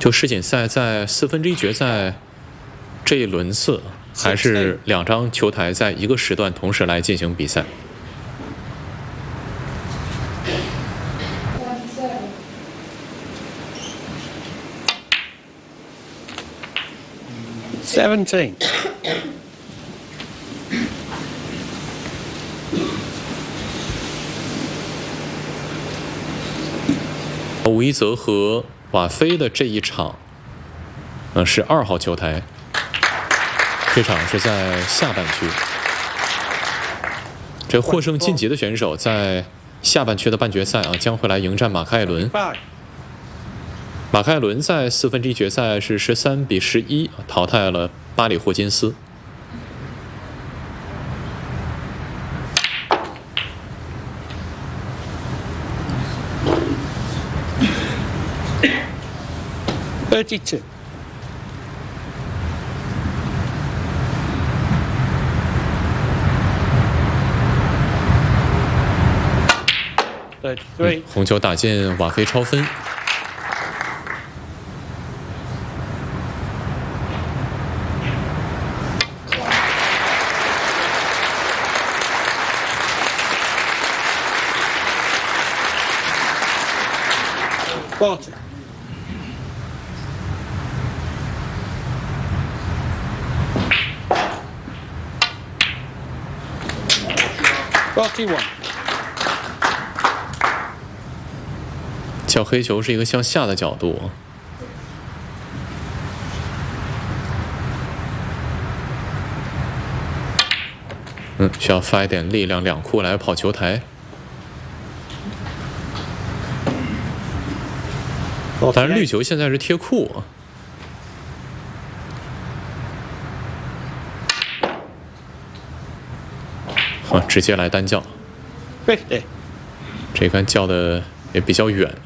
就世锦赛在1/4决赛这一轮次，还是2张球台在一个时段同时来进行比赛。 17. 吴一泽和瓦菲的这一场，是2号球台，这场是在下半区。这获胜晋级的选手在下半区的半决赛将会来迎战马克艾伦。马克艾伦在1/4决赛是13-11淘汰了巴里霍金斯。 32. 33. 红球打进瓦菲超分。 40. 41. 叫黑球是一个向下的角度。需要发一点力量，两库来跑球台。但是绿球现在是贴库。直接来单叫。 50. 这杆叫的也比较远。